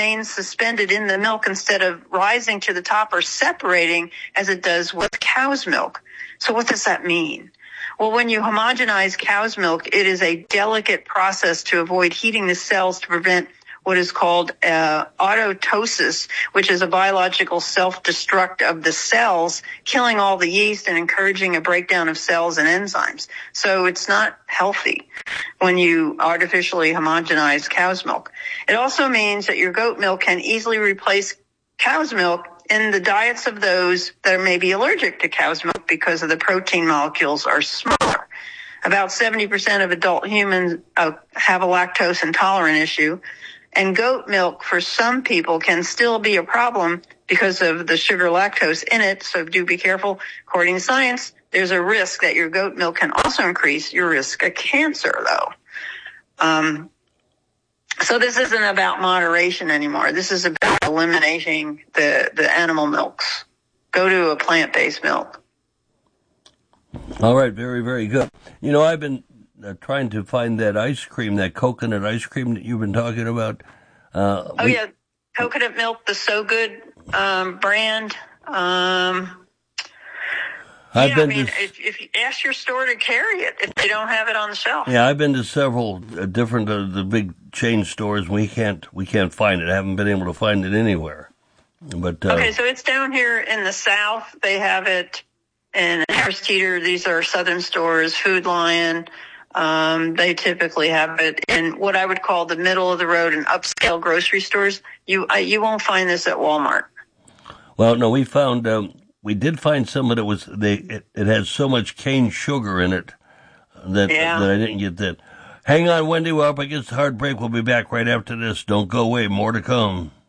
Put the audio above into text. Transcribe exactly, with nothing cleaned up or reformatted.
remains suspended in the milk instead of rising to the top or separating as it does with cow's milk. So what does that mean? Well, when you homogenize cow's milk, it is a delicate process to avoid heating the cells to prevent what is called uh, autotosis, which is a biological self-destruct of the cells, killing all the yeast and encouraging a breakdown of cells and enzymes. So it's not healthy when you artificially homogenize cow's milk. It also means that your goat milk can easily replace cow's milk in the diets of those that may be allergic to cow's milk because of the protein molecules are smaller. About seventy percent of adult humans uh, have a lactose intolerant issue. And goat milk for some people can still be a problem because of the sugar lactose in it. So do be careful. According to science, there's a risk that your goat milk can also increase your risk of cancer, though. Um, so this isn't about moderation anymore. This is about eliminating the, the animal milks. Go to a plant-based milk. All right. Very, very good. You know, I've been Uh, trying to find that ice cream, that coconut ice cream that you've been talking about. Uh, oh, we, yeah. Coconut milk, the So Good um, brand. Um, I've yeah, been I mean, to, if, if you ask your store to carry it, if they don't have it on the shelf. Yeah, I've been to several uh, different uh, the big chain stores. We can't we can't find it. I haven't been able to find it anywhere. But uh, okay, so it's down here in the South. They have it in Harris Teeter. These are Southern stores, Food Lion. Um, they typically have it in what I would call the middle of the road and upscale grocery stores. You uh, you won't find this at Walmart. Well, no, we found um, we did find some that it was they it, it had so much cane sugar in it that yeah. that I didn't get that. Hang on, Wendy. We're up against a hard break. We'll be back right after this. Don't go away. More to come.